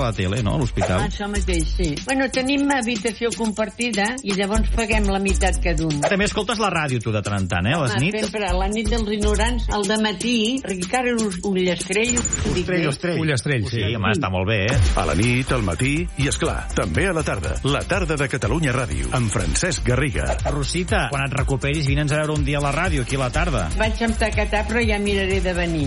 la tele, no?, a l'hospital. Això mateix, sí. Bueno, tenim habitació compartida i llavors paguem la meitat cada un. També escoltes la ràdio, tu, de tant en tant, a les nits? Sempre, a la nit dels ignorants, al dematí, Ricard Ullastrell. Ullastrell, sí, home, està molt bé, A la nit, al matí i, esclar, també a la tarda. La tarda de Catalunya Ràdio, amb Francesc Garriga. Rosita, quan et recuperis, vine'ns a veure un dia a la ràdio, aquí a la tarda. Vaig amb tacatar, però ja miraré de venir.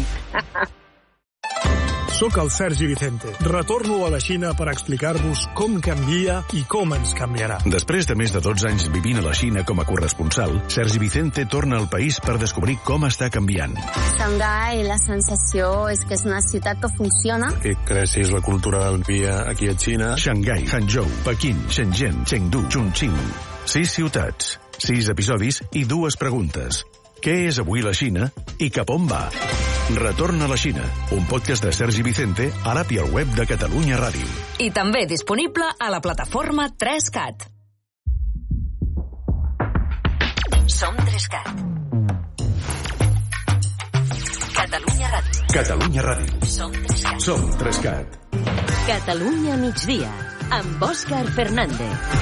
Soc el Sergi Vicente. Retorno a la Xina per explicar-vos com canvia i com ens canviarà. Després de més de 12 anys vivint a la Xina com a corresponsal, Sergi Vicente torna al país per descobrir com està canviant. Xangai, la sensació és que és una ciutat que funciona. Que creixis la cultura del dia aquí a Xina. Xangai, Hangzhou, Pequín, Shenzhen, Chengdu, Chongqing. 6 ciutats, 6 episodis i 2 preguntes. Què és avui la Xina i cap on va? Retorn a la Xina, un podcast de Sergi Vicente a l'app i al web de Catalunya Ràdio. I també disponible a la plataforma 3CAT. Som 3CAT. Catalunya Ràdio. Catalunya Ràdio. Som 3CAT. Som 3CAT. Catalunya migdia, amb Òscar Fernández.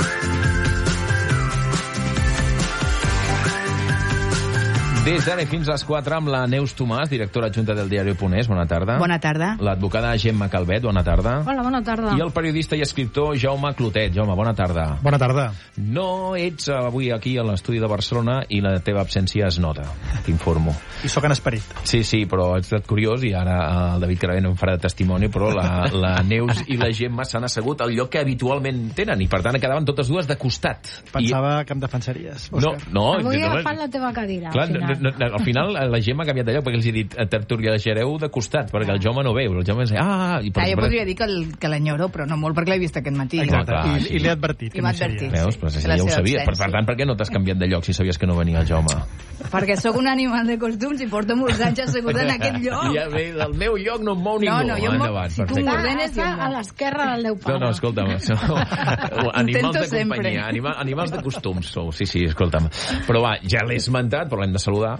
Des d'ara fins a les 4 amb la Neus Tomàs, directora adjunta del diari.es. Bona tarda. Bona tarda. L'advocada Gemma Calvet, bona tarda. Hola, bona tarda. I el periodista i escriptor Jaume Clotet. Jaume, bona tarda. Bona tarda. No ets avui aquí a l'estudi de Barcelona i la teva absència es nota, t'informo. I sóc en esperit. Sí, però ha estat curiós i ara el David Caravent em farà de testimoni, però la Neus i la Gemma s'han assegut al lloc que habitualment tenen i per tant quedaven totes dues de costat. Pensava que em defensaries, Òscar. No. Avui he agafat la teva cadira. Clar, al final la Gemma ha canviat de lloc perquè els he dit tertuliareu de costat perquè el Jaume no veu. El Jaume jo podria dir que l'enyoro, però no molt perquè l'he vist aquest matí. Exacte. I l'he advertit. I m'ha advertit. Veus? Però ja ho sabies. Per tant, per què no t'has canviat de lloc si sabies que no venia el Jaume? Perquè sóc un animal de costums i porto molts anys assegut en aquest lloc. Ja ve, del meu lloc no em mou ningú. No, jo si tu m'ordenes, a l'esquerra del teu pare. No, escolta'm. Animals de companyia, animals de costums sou. Sí, escolta'm. Però va, ja l'he esmentat, però l'hem de saludar.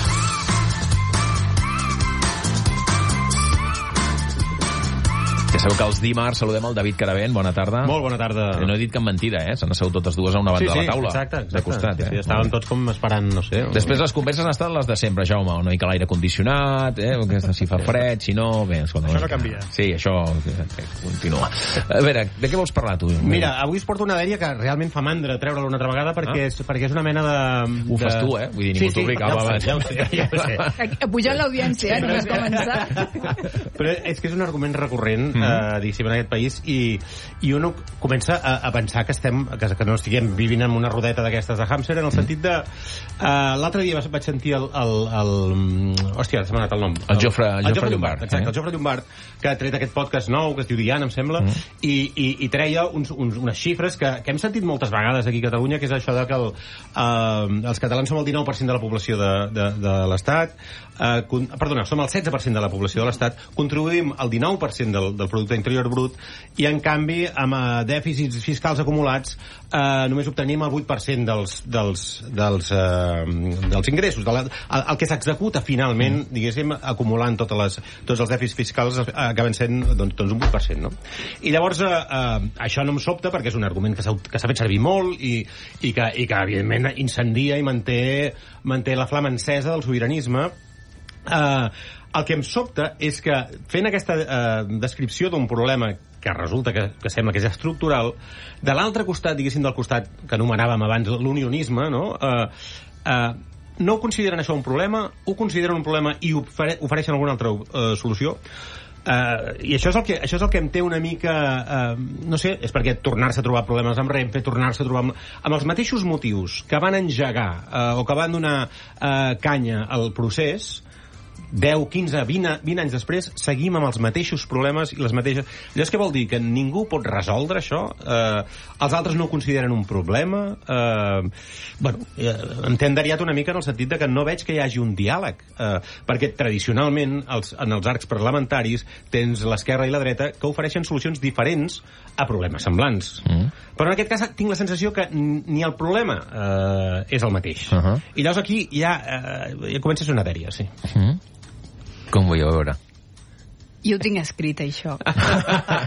Ja sabeu que els dimarts saludem el David Caravent. Bona tarda. Molt bona tarda. No he dit cap mentida, s'han assegut totes dues a una banda de la taula. Exacte. De costat, Sí, estàvem tots com esperant, no sé. Després les converses han estat les de sempre, Jaume. Una mica l'aire condicionat, si fa fred, si no... Bé, escolta, això no canvia. Sí, això continua. A veure, de què vols parlar, tu? Mira, avui us porto una dèria que realment fa mandra treure-la una altra vegada perquè és una mena de... Ho fas tu, vull dir, ningú t'obligava abans. Ja ho sé. Pujant l'audiència, només començar. Però és que és un argument recurrent, diguéssim, en aquest país i un comença a pensar que no estiguem vivint en una rodeta d'aquestes de hàmster, en el sentit de... L'altre dia vaig sentir hòstia, s'ha manat el nom. El Jofre Llombart. Exacte, el Jofre Llombart, que ha tret aquest podcast nou, que es diu Diana, em sembla, i treia unes xifres que hem sentit moltes vegades aquí a Catalunya, que és això de que els catalans som el 19% de la població de l'Estat, perdona, som el 16% de la població de l'Estat, contribuïm al 19% del producte interior brut i, en canvi, amb dèficits fiscals acumulats només obtenim el 8% dels ingressos. El que s'executa finalment, diguéssim, acumulant tots els dèficits fiscals acaben sent doncs un 8%, no? I llavors això no em sobta perquè és un argument que s'ha fet servir molt i que evidentment incendia i manté la flama encesa del sobiranisme. El que em sobta és que fent aquesta descripció d'un problema que resulta que sembla que és estructural, de l'altre costat, diguéssim, del costat que anomenàvem abans l'unionisme, no ho consideren això un problema, ho consideren un problema i ofereixen alguna altra solució. I això és el que em té una mica no sé, és perquè tornar-se a trobar problemes amb Renfe, tornar-se a trobar amb els mateixos motius que van engegar o que van donar canya al procés. 10, 15, 20 anys després seguim amb els mateixos problemes i les mateixes... Llavors què vol dir? Que ningú pot resoldre això? Els altres no ho consideren un problema? Em té enderiat una mica en el sentit de que no veig que hi hagi un diàleg, perquè tradicionalment en els arcs parlamentaris tens l'esquerra i la dreta que ofereixen solucions diferents a problemes semblants. Però en aquest cas tinc la sensació que ni el problema és el mateix. I llavors aquí ja comença a ser una dèria, sí. Com vull veure? Jo ho tinc escrit, això.